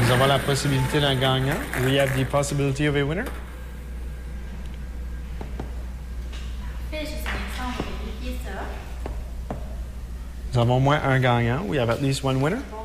Nous avons la possibilité d'un gagnant. We have the possibility of a winner. Parfait, je suis bien ça, on va vérifier ça. Nous avons au moins un gagnant. We have at least one winner. Bon,